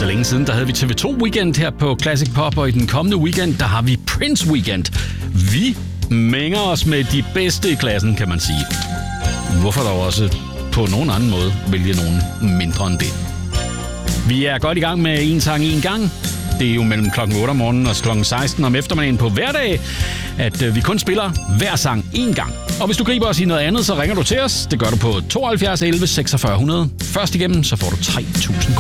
så længe siden, der havde vi TV2 Weekend her på Classic Pop, og i den kommende weekend, der har vi Prince Weekend. Vi mænger os med de bedste i klassen, kan man sige. Hvorfor dog også på nogen anden måde vælge nogen mindre end det? Vi er godt i gang med en sang en gang. Det er jo mellem klokken 8 om morgenen og klokken 16 om eftermiddagen på hverdag, at vi kun spiller hver sang én gang. Og hvis du griber os i noget andet, så ringer du til os. Det gør du på 72 11 4600. Først igennem, så får du 3.000